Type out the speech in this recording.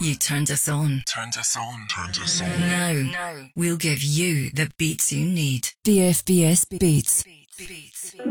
You turned us on. Now we'll give you the beats you need. DFBS Beats.